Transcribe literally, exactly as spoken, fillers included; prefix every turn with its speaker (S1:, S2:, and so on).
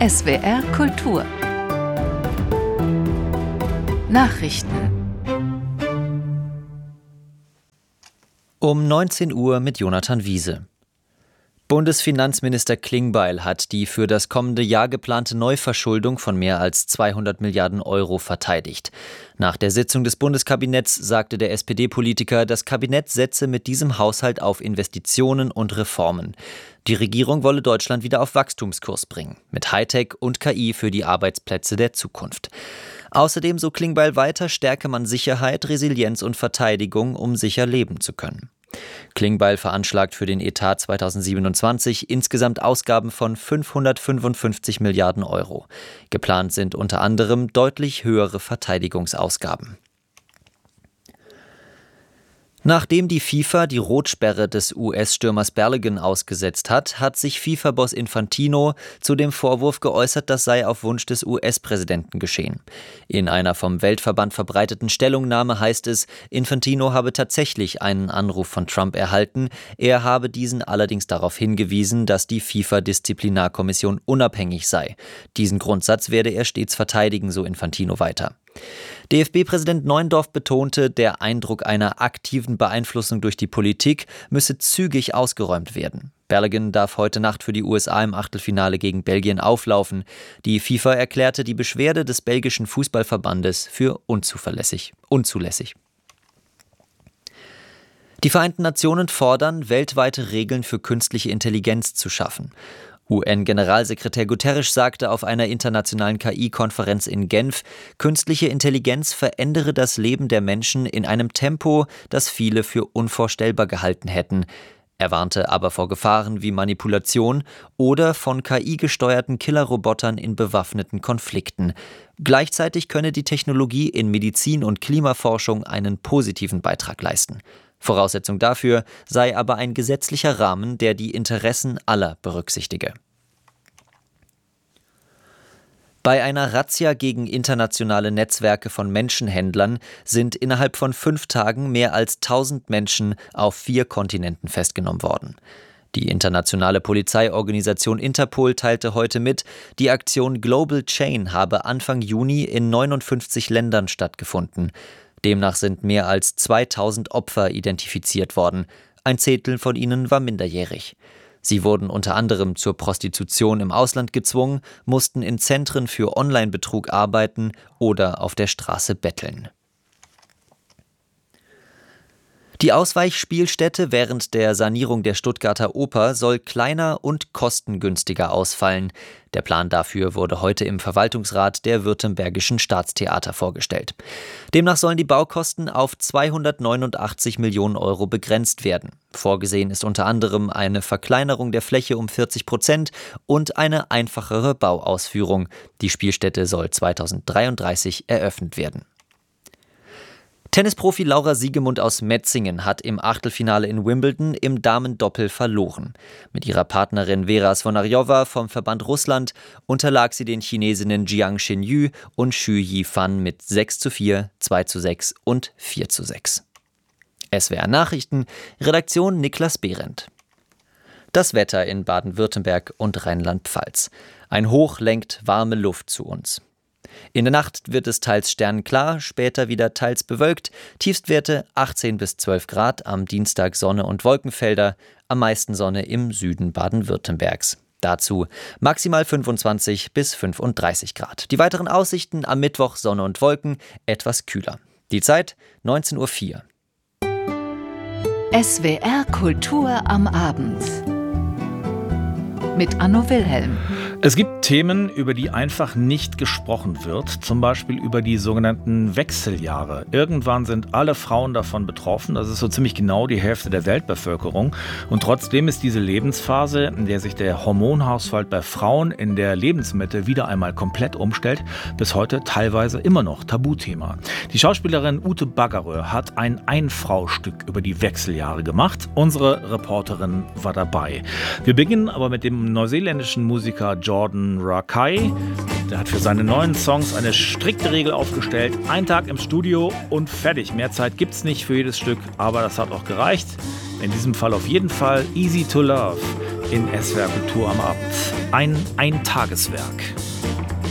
S1: S W R Kultur Nachrichten
S2: Um neunzehn Uhr mit Jonathan Wiese. Bundesfinanzminister Klingbeil hat die für das kommende Jahr geplante Neuverschuldung von mehr als zweihundert Milliarden Euro verteidigt. Nach der Sitzung des Bundeskabinetts sagte der S P D-Politiker, das Kabinett setze mit diesem Haushalt auf Investitionen und Reformen. Die Regierung wolle Deutschland wieder auf Wachstumskurs bringen, mit Hightech und K I für die Arbeitsplätze der Zukunft. Außerdem, so Klingbeil weiter, stärke man Sicherheit, Resilienz und Verteidigung, um sicher leben zu können. Klingbeil veranschlagt für den Etat zweitausendsiebenundzwanzig insgesamt Ausgaben von fünfhundertfünfundfünfzig Milliarden Euro. Geplant sind unter anderem deutlich höhere Verteidigungsausgaben. Nachdem die FIFA die Rotsperre des U S-Stürmers Balogun ausgesetzt hat, hat sich FIFA-Boss Infantino zu dem Vorwurf geäußert, das sei auf Wunsch des U S-Präsidenten geschehen. In einer vom Weltverband verbreiteten Stellungnahme heißt es, Infantino habe tatsächlich einen Anruf von Trump erhalten, er habe diesen allerdings darauf hingewiesen, dass die FIFA-Disziplinarkommission unabhängig sei. Diesen Grundsatz werde er stets verteidigen, so Infantino weiter. D F B-Präsident Neuendorf betonte, der Eindruck einer aktiven Beeinflussung durch die Politik müsse zügig ausgeräumt werden. Balogun darf heute Nacht für die U S A im Achtelfinale gegen Belgien auflaufen. Die FIFA erklärte die Beschwerde des belgischen Fußballverbandes für unzuverlässig, unzulässig. Die Vereinten Nationen fordern, weltweite Regeln für künstliche Intelligenz zu schaffen. U N-Generalsekretär Guterres sagte auf einer internationalen K I-Konferenz in Genf, künstliche Intelligenz verändere das Leben der Menschen in einem Tempo, das viele für unvorstellbar gehalten hätten. Er warnte aber vor Gefahren wie Manipulation oder von K I-gesteuerten Killerrobotern in bewaffneten Konflikten. Gleichzeitig könne die Technologie in Medizin und Klimaforschung einen positiven Beitrag leisten. Voraussetzung dafür sei aber ein gesetzlicher Rahmen, der die Interessen aller berücksichtige. Bei einer Razzia gegen internationale Netzwerke von Menschenhändlern sind innerhalb von fünf Tagen mehr als tausend Menschen auf vier Kontinenten festgenommen worden. Die internationale Polizeiorganisation Interpol teilte heute mit, die Aktion Global Chain habe Anfang Juni in neunundfünfzig Ländern stattgefunden. Demnach sind mehr als zweitausend Opfer identifiziert worden. Ein Zehntel von ihnen war minderjährig. Sie wurden unter anderem zur Prostitution im Ausland gezwungen, mussten in Zentren für Online-Betrug arbeiten oder auf der Straße betteln. Die Ausweichspielstätte während der Sanierung der Stuttgarter Oper soll kleiner und kostengünstiger ausfallen. Der Plan dafür wurde heute im Verwaltungsrat der Württembergischen Staatstheater vorgestellt. Demnach sollen die Baukosten auf zweihundertneunundachtzig Millionen Euro begrenzt werden. Vorgesehen ist unter anderem eine Verkleinerung der Fläche um vierzig Prozent und eine einfachere Bauausführung. Die Spielstätte soll zweitausenddreiunddreißig eröffnet werden. Tennisprofi Laura Siegemund aus Metzingen hat im Achtelfinale in Wimbledon im Damendoppel verloren. Mit ihrer Partnerin Vera Svonarjova vom Verband Russland unterlag sie den Chinesinnen Jiang Xinyu und Xu Yifan mit sechs zu vier, zwei zu sechs und vier zu sechs. S W R Nachrichten, Redaktion Niklas Behrendt. Das Wetter in Baden-Württemberg und Rheinland-Pfalz. Ein Hoch lenkt warme Luft zu uns. In der Nacht wird es teils sternklar, später wieder teils bewölkt. Tiefstwerte achtzehn bis zwölf Grad, am Dienstag Sonne und Wolkenfelder, am meisten Sonne im Süden Baden-Württembergs. Dazu maximal fünfundzwanzig bis fünfunddreißig Grad. Die weiteren Aussichten am Mittwoch Sonne und Wolken, etwas kühler. Die Zeit neunzehn Uhr vier.
S1: S W R Kultur am Abend mit Anno Wilhelm.
S3: Es gibt Themen, über die einfach nicht gesprochen wird, zum Beispiel über die sogenannten Wechseljahre. Irgendwann sind alle Frauen davon betroffen, das ist so ziemlich genau die Hälfte der Weltbevölkerung. Und trotzdem ist diese Lebensphase, in der sich der Hormonhaushalt bei Frauen in der Lebensmitte wieder einmal komplett umstellt, bis heute teilweise immer noch Tabuthema. Die Schauspielerin Ute Baggerö hat ein Ein-Frau-Stück über die Wechseljahre gemacht. Unsere Reporterin war dabei. Wir beginnen aber mit dem neuseeländischen Musiker Jordan Rakei. Der hat für seine neuen Songs eine strikte Regel aufgestellt. Ein Tag im Studio und fertig. Mehr Zeit gibt's nicht für jedes Stück, aber das hat auch gereicht. In diesem Fall auf jeden Fall Easy to Love. in S W R Kultur am Abend. Ein Eintageswerk.